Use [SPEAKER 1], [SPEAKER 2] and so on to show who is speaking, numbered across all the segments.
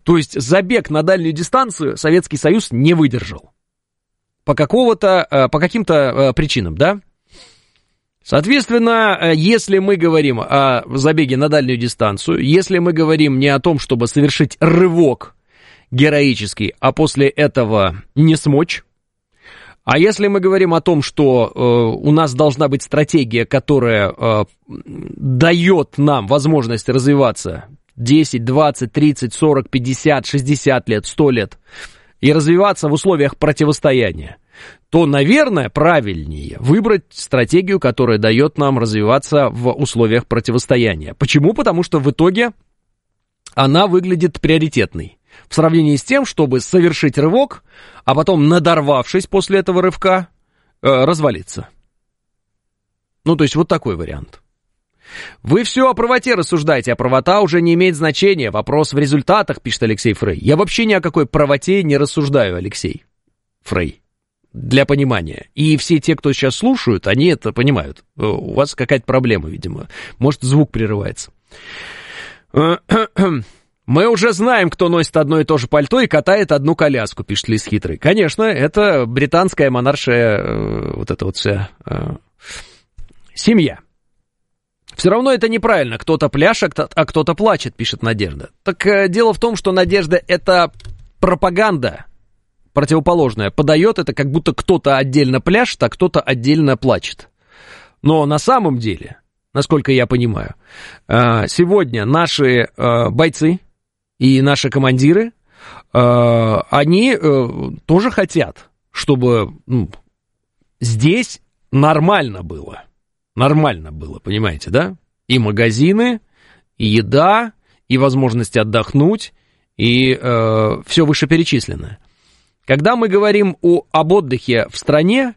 [SPEAKER 1] То есть забег на дальнюю дистанцию Советский Союз не выдержал. По каким-то причинам, да? Соответственно, если мы говорим о забеге на дальнюю дистанцию, если мы говорим не о том, чтобы совершить рывок героический, а после этого не смочь, а если мы говорим о том, что у нас должна быть стратегия, которая дает нам возможность развиваться 10, 20, 30, 40, 50, 60 лет, 100 лет, и развиваться в условиях противостояния, то, наверное, правильнее выбрать стратегию, которая дает нам развиваться в условиях противостояния. Почему? Потому что в итоге она выглядит приоритетной в сравнении с тем, чтобы совершить рывок, а потом, надорвавшись после этого рывка, развалиться. Ну, то есть вот такой вариант. Вы все о правоте рассуждаете, а правота уже не имеет значения. Вопрос в результатах, пишет Алексей Фрей. Я вообще ни о какой правоте не рассуждаю, Алексей Фрей. Для понимания. И все те, кто сейчас слушают, они это понимают. У вас какая-то проблема, видимо. Может, звук прерывается. Мы уже знаем, кто носит одно и то же пальто и катает одну коляску, пишет Лис Хитрый. Конечно, это британская монаршая вот эта вот вся семья. Все равно это неправильно. Кто-то пляшет, а кто-то плачет, пишет Надежда. Так дело в том, что Надежда — это пропаганда противоположная. Подает это, как будто кто-то отдельно пляшет, а кто-то отдельно плачет. Но на самом деле, насколько я понимаю, сегодня наши бойцы и наши командиры, они тоже хотят, чтобы здесь нормально было. Нормально было, понимаете, да? И магазины, и еда, и возможность отдохнуть, и все вышеперечисленное. Когда мы говорим об отдыхе в стране,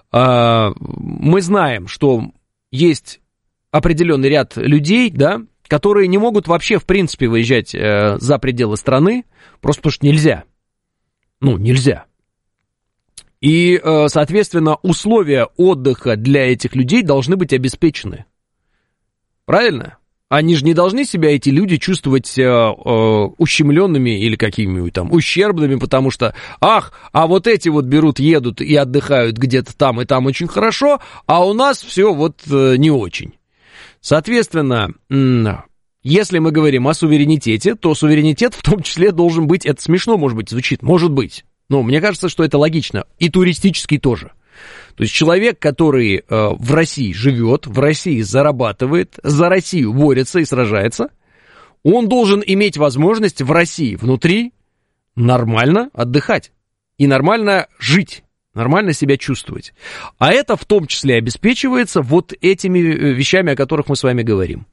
[SPEAKER 1] мы знаем, что есть определенный ряд людей, да, которые не могут вообще, в принципе, выезжать за пределы страны, просто потому что нельзя. Ну, нельзя. И, соответственно, условия отдыха для этих людей должны быть обеспечены. Правильно? Они же не должны себя, эти люди, чувствовать ущемленными или какими-нибудь там ущербными, потому что, а вот эти вот берут, едут и отдыхают где-то там, и там очень хорошо, а у нас все вот не очень. Соответственно, если мы говорим о суверенитете, то суверенитет в том числе должен быть, это смешно, может быть, звучит, может быть, но мне кажется, что это логично, и туристический тоже. То есть человек, который в России живет, в России зарабатывает, за Россию борется и сражается, он должен иметь возможность в России внутри нормально отдыхать и нормально жить, нормально себя чувствовать. А это в том числе обеспечивается вот этими вещами, о которых мы с вами говорим.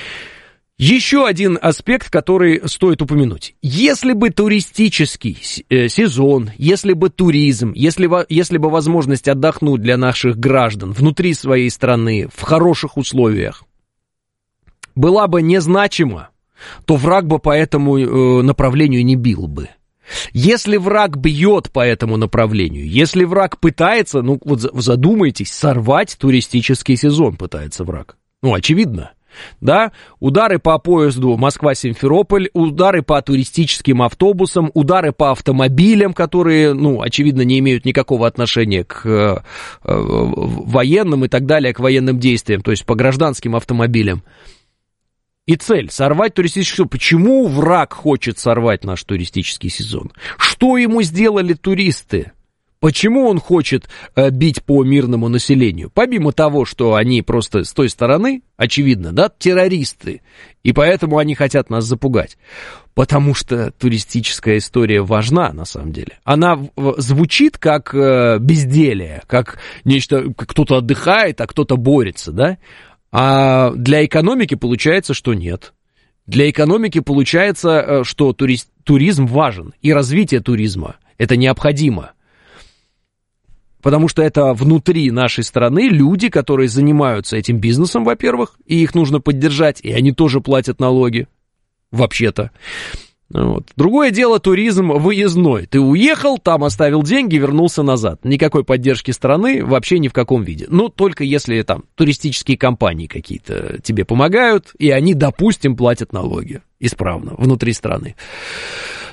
[SPEAKER 1] Еще один аспект, который стоит упомянуть. Если бы туристический сезон, если бы туризм, если бы возможность отдохнуть для наших граждан внутри своей страны в хороших условиях была бы незначима, то враг бы по этому направлению не бил бы. Если враг бьет по этому направлению, если враг пытается, ну вот задумайтесь, сорвать туристический сезон пытается враг. Ну, очевидно. Да, удары по поезду Москва-Симферополь, удары по туристическим автобусам, удары по автомобилям, которые, ну, очевидно, не имеют никакого отношения к военным и так далее, к военным действиям, то есть по гражданским автомобилям. И цель — сорвать туристический сезон. Почему враг хочет сорвать наш туристический сезон? Что ему сделали туристы? Почему он хочет бить по мирному населению? Помимо того, что они просто с той стороны, очевидно, да, террористы, и поэтому они хотят нас запугать. Потому что туристическая история важна, на самом деле. Она звучит как безделие, как нечто, как кто-то отдыхает, а кто-то борется, да? А для экономики получается, что нет. Для экономики получается, что туризм важен, и развитие туризма — это необходимо. Потому что это внутри нашей страны люди, которые занимаются этим бизнесом, во-первых, и их нужно поддержать, и они тоже платят налоги, вообще-то. Вот. Другое дело — туризм выездной. Ты уехал, там оставил деньги, вернулся назад. Никакой поддержки страны вообще ни в каком виде. Ну, только если там туристические компании какие-то тебе помогают, и они, допустим, платят налоги исправно внутри страны.